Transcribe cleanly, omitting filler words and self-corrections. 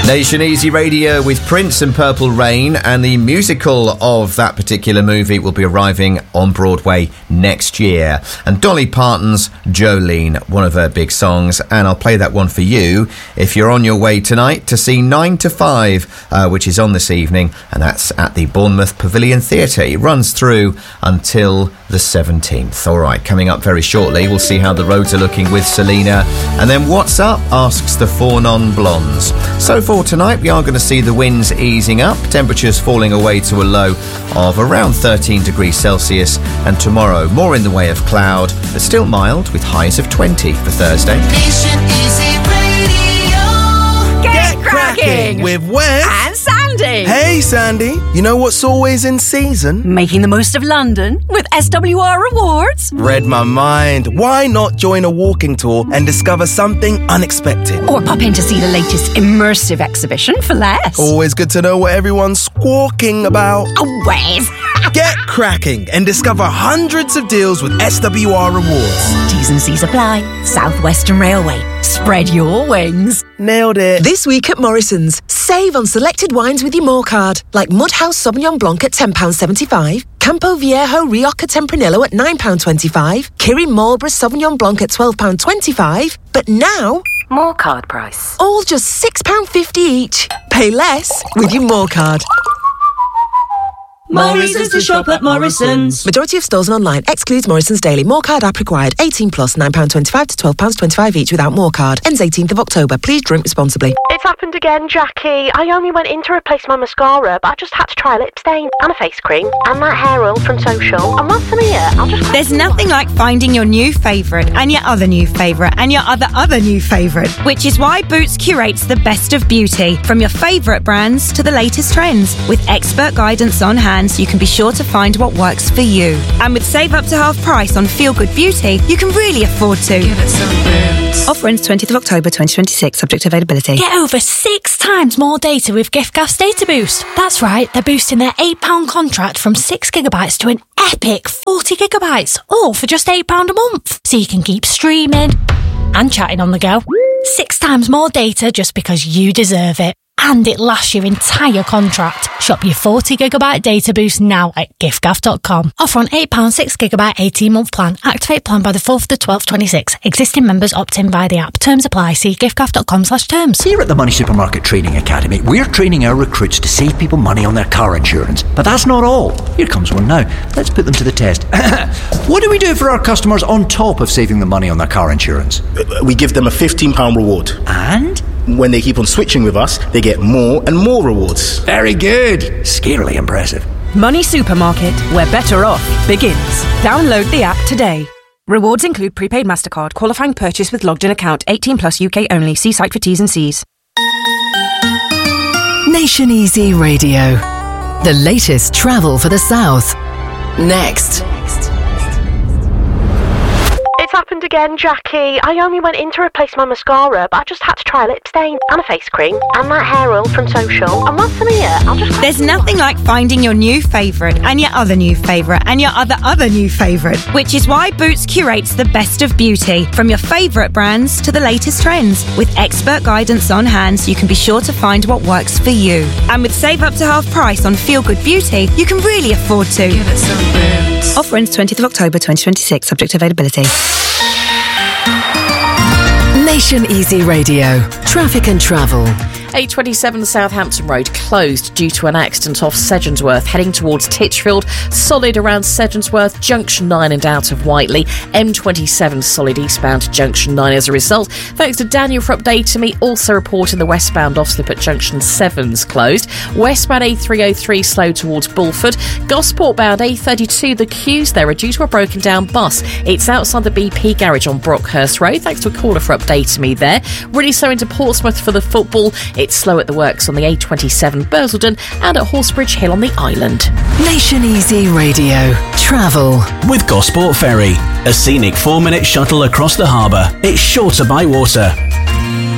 Nation Easy Radio with Prince and Purple Rain, and the musical of that particular movie will be arriving on Broadway next year. And Dolly Parton's Jolene, one of her big songs, and I'll play that one for you if you're on your way tonight to see 9 to 5, which is on this evening, and that's at the Bournemouth Pavilion Theatre. It runs through until the 17th. All right, coming up very shortly, we'll see how the roads are looking with Selena, and then What's Up asks the 4 non-blondes. So for tonight, we are going to see the winds easing up, temperatures falling away to a low of around 13 degrees Celsius, and tomorrow more in the way of cloud, but still mild with highs of 20 for Thursday. Nation Easy Radio. Get cracking with Wes and Sandy. Hey Sandy, you know what's always in season? Making the most of London with SWR Rewards. Read my mind. Why not join a walking tour and discover something unexpected? Or pop in to see the latest immersive exhibition for less. Always good to know what everyone's squawking about. Oh, Wes. Get cracking and discover hundreds of deals with SWR Rewards. T's and C's apply. South Western Railway. Spread your wings. Nailed it. This week at Morrison's, save on selected wines with your More card, like Mudhouse Sauvignon Blanc at £10.75, Campo Viejo Rioja Tempranillo at £9.25, Kirin Marlborough Sauvignon Blanc at £12.25, but now... More card price. All just £6.50 each. Pay less with your More card. More reasons to shop at Morrison's. Majority of stores and online. Excludes Morrison's Daily. More card app required. 18 plus, £9.25 to £12.25 each without More card. Ends 18th of October. Please drink responsibly. It's happened again, Jackie. I only went in to replace my mascara, but I just had to try a lip stain and a face cream and that hair oil from Social. And what's in here? I'll just... There's nothing like finding your new favourite and your other new favourite and your other new favourite, which is why Boots curates the best of beauty, from your favourite brands to the latest trends, with expert guidance on hand so you can be sure to find what works for you. And with save up to half price on Feel Good Beauty, you can really afford to. Give it some Boots. Offer ends 20th of October 2026, subject to availability. Get over 6 times more data with giffgaff's Data Boost. That's right, they're boosting their £8 contract from 6 gigabytes to an epic 40 gigabytes, all for just £8 a month. So you can keep streaming and chatting on the go. 6 times more data just because you deserve it. And it lasts your entire contract. Shop your 40 gigabyte data boost now at giffgaff.com. Offer on £8 6 gigabyte 18-month plan. Activate plan by the 4th of the 12th 26. Existing members opt in via the app. Terms apply. See giffgaff.com/terms. Here at the Money Supermarket Training Academy, we're training our recruits to save people money on their car insurance. But that's not all. Here comes one now. Let's put them to the test. What do we do for our customers on top of saving them money on their car insurance? We give them a £15 reward. And? When they keep on switching with us, they get more and more rewards. Very good. Scarily impressive. Money Supermarket, where better off begins. Download the app today. Rewards include prepaid MasterCard, qualifying purchase with logged in account, 18 plus UK only. See site for T's and C's. Nation Easy Radio. The latest travel for the South. Next. It's happened again, Jackie. I only went in to replace my mascara, but I just had to try a lip stain and a face cream and that hair oil from Social. And what's in here? I'll just... There's nothing like finding your new favourite and your other new favourite and your other new favourite, which is why Boots curates the best of beauty, from your favourite brands to the latest trends, with expert guidance on hand so you can be sure to find what works for you. And with save up to half price on Feel Good Beauty, you can really afford to. Give it some Boots. Offer ends 20th of October 2026, subject to availability. Nation Easy Radio. Traffic and travel. A27 Southampton Road closed due to an accident off Sedgensworth, heading towards Titchfield. Solid around Sedgensworth, Junction 9 and out of Whiteley. M27 solid eastbound to Junction 9 as a result. Thanks to Daniel for updating me. Also reporting the westbound off-slip at Junction 7's closed. Westbound A303 slow towards Bulford. Gosport bound A32, the queues there are due to a broken down bus. It's outside the BP garage on Brockhurst Road. Thanks to a caller for updating me there. Really slow into Portsmouth for the football. It's slow at the works on the A27 Bursledon and at Horsebridge Hill on the island. Nation Easy Radio. Travel. With Gosport Ferry, a scenic 4-minute shuttle across the harbour. It's shorter by water.